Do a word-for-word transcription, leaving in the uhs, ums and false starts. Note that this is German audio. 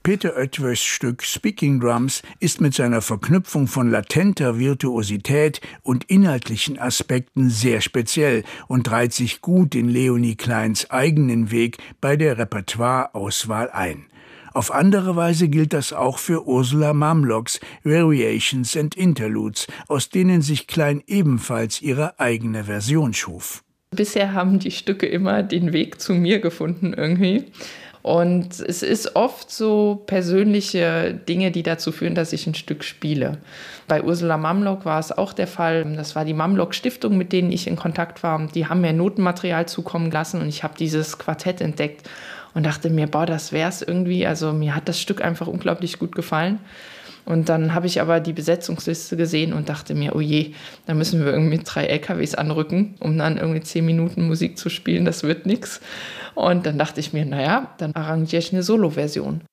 Peter Oetwers Stück Speaking Drums ist mit seiner Verknüpfung von latenter Virtuosität und inhaltlichen Aspekten sehr speziell und reiht sich gut in Leonie Kleins eigenen Weg bei der Repertoireauswahl ein. Auf andere Weise gilt das auch für Ursula Mamlocks Variations and Interludes, aus denen sich Klein ebenfalls ihre eigene Version schuf. Bisher haben die Stücke immer den Weg zu mir gefunden irgendwie. Und es ist oft so persönliche Dinge, die dazu führen, dass ich ein Stück spiele. Bei Ursula Mamlock war es auch der Fall. Das war die Mamlock-Stiftung, mit denen ich in Kontakt war. Die haben mir Notenmaterial zukommen lassen und ich habe dieses Quartett entdeckt und dachte mir, boah, das wär's irgendwie. Also mir hat das Stück einfach unglaublich gut gefallen. Und dann habe ich aber die Besetzungsliste gesehen und dachte mir, oh je, da müssen wir irgendwie drei L K Ws anrücken, um dann irgendwie zehn Minuten Musik zu spielen, das wird nix. Und dann dachte ich mir, naja, dann arrangiere ich eine Solo-Version.